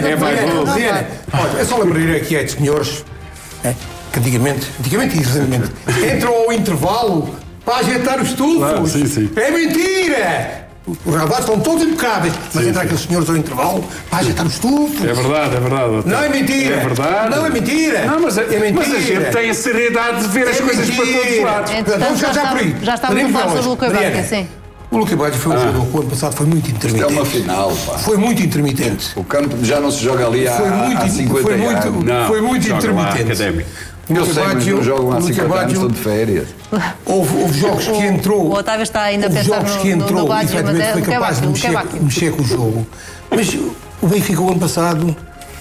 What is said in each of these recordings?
Mariana, olha, é só lembrar aqui a senhores que antigamente e recentemente entram ao intervalo para ajeitar os tufos. Sim. É mentira! Os rapazes estão todos impecáveis, mas entram aqueles senhores ao intervalo para ajeitar os tufos. É verdade. Não é mentira! É verdade. Não é mentira! Não, mas, é mentira! Mas a gente tem a seriedade de ver as coisas para todos os lados. Entretanto, já estamos a falar sobre o Luca Bacchio, sim. O Luca Bacchio foi um jogador que o ano passado foi muito intermitente. Isto é uma final, pá. Foi muito intermitente. O campo já não se joga ali há 50 anos. Foi muito intermitente. Eu sei, mas não jogam há 50 anos, estão de férias. Houve jogos que entrou. O Otávio está ainda a pensar no Bacchio, mas é foi capaz de mexer com o jogo. Mas o Benfica, o ano passado,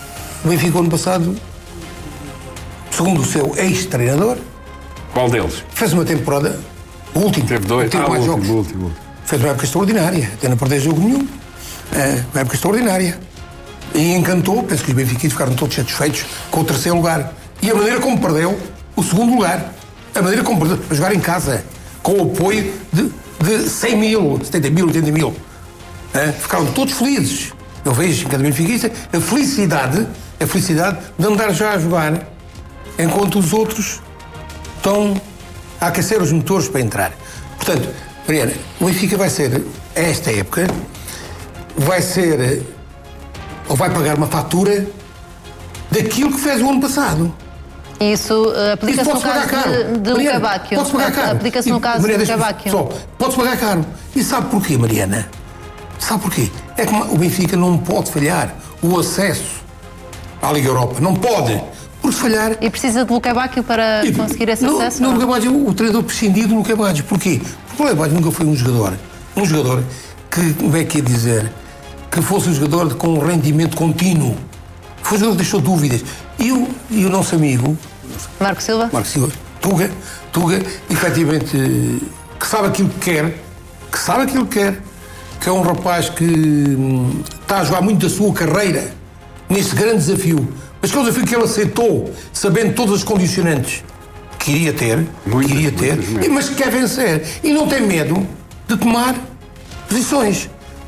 segundo o seu ex-treinador, qual deles? fez uma temporada, o último. Teve dois. O último. Fez uma época extraordinária, até não perdeu jogo nenhum. Uma época extraordinária. E encantou, penso que os benfiquistas ficaram todos satisfeitos com o terceiro lugar. E a maneira como perdeu o segundo lugar. A maneira como perdeu, a jogar em casa, com o apoio de 100 mil, 70 mil, 80 mil. Ficaram todos felizes. Eu vejo em cada benfiquista a felicidade de andar já a jogar, enquanto os outros estão a aquecer os motores para entrar. Portanto, Mariana, o Benfica vai ser, esta época, ou vai pagar uma fatura daquilo que fez o ano passado. Isso aplica-se no caso de Luca Bacchio. Pode-se pagar caro. Aplica-se no caso de Luca Bacchio. Pode-se pagar caro. E sabe porquê, Mariana? Sabe porquê? É que o Benfica não pode falhar o acesso à Liga Europa. Não pode. Por falhar... E precisa de Luca Bacchio para conseguir esse acesso? Não, Luca Bacchio, o treinador prescindiu do Luca Bacchio. Porquê? Porque o Luca Bacchio nunca foi um jogador que, como é que ia dizer, que fosse um jogador com um rendimento contínuo. Foi um jogador que deixou dúvidas. E o nosso amigo... Marco Silva, Tuga, efetivamente, que sabe aquilo que quer, que é um rapaz que está a jogar muito da sua carreira neste grande desafio. Mas que é um desafio que ele aceitou, sabendo todas as condicionantes que iria ter, mas que quer vencer. E não tem medo de tomar posições.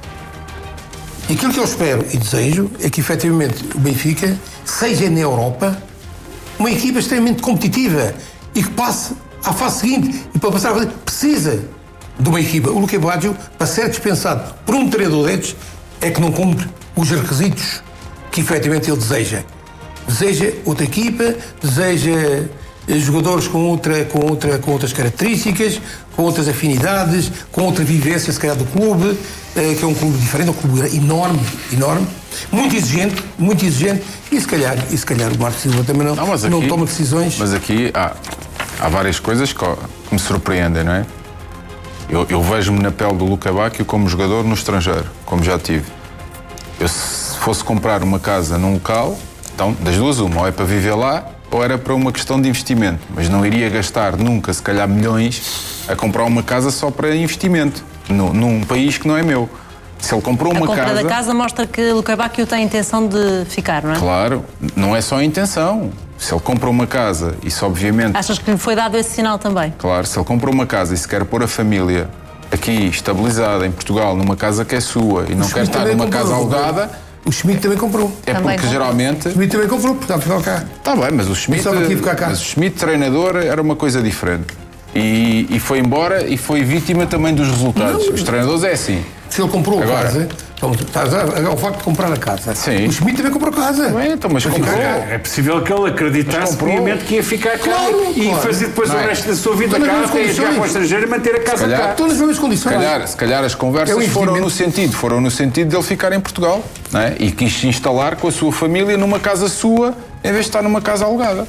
E aquilo que eu espero e desejo é que, efetivamente, o Benfica seja na Europa uma equipa extremamente competitiva e que passe à fase seguinte. E para passar a fazer, precisa de uma equipa. O Luca Bacchio, para ser dispensado por um treinador destes, é que não cumpre os requisitos que efetivamente ele deseja. Deseja outra equipa, deseja jogadores com outras características, com outras afinidades, com outra vivência, se calhar, do clube, que é um clube diferente, um clube enorme, muito exigente, e se calhar o Marco Silva também não toma decisões. Mas aqui há várias coisas que me surpreendem, não é? Eu vejo-me na pele do Luca Bacchio como jogador no estrangeiro, como já tive. Eu, se fosse comprar uma casa num local, então, das duas uma, ou é para viver lá, ou era para uma questão de investimento. Mas não iria gastar nunca, se calhar, milhões a comprar uma casa só para investimento, num país que não é meu. Se ele comprou uma casa... A compra da casa mostra que Luca Bacchio tem a intenção de ficar, não é? Claro, não é só a intenção. Se ele compra uma casa, isso obviamente... Achas que lhe foi dado esse sinal também? Claro, se ele compra uma casa e se quer pôr a família aqui, estabilizada, em Portugal, numa casa que é sua, e não quer estar numa casa alugada... O Schmidt também comprou. É também porque geralmente... O Schmidt também comprou, porque estava a ficar cá. Está bem, mas o Schmidt treinador era uma coisa diferente. E foi embora e foi vítima também dos resultados. Os treinadores é assim. Se ele comprou a casa, o facto de comprar a casa. Sim. O Schmidt também comprou a casa. Então, mas comprou. É possível que ele acreditasse piamente que ia ficar cá e fazer depois o resto da sua vida cá, até ir para o estrangeiro e manter a casa cá. Todas as mesmas condições. Se calhar as conversas foram no sentido de ele ficar em Portugal, não é? E quis se instalar com a sua família numa casa sua, em vez de estar numa casa alugada.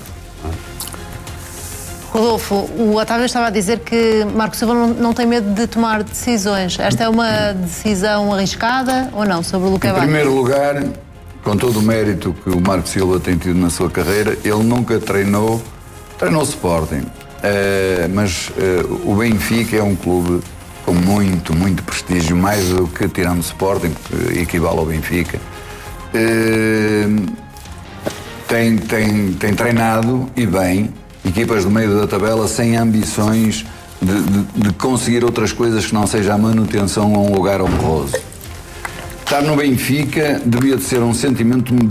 Rodolfo, o Otávio estava a dizer que Marco Silva não tem medo de tomar decisões. Esta é uma decisão arriscada ou não sobre o Luca Bacchio? Em primeiro lugar, com todo o mérito que o Marco Silva tem tido na sua carreira, ele nunca treinou Sporting. Mas o Benfica é um clube com muito prestígio, mais do que tirando Sporting, que equivale ao Benfica. Tem treinado, e bem, equipas do meio da tabela sem ambições de conseguir outras coisas que não seja a manutenção a um lugar honroso. Estar no Benfica devia de ser um sentimento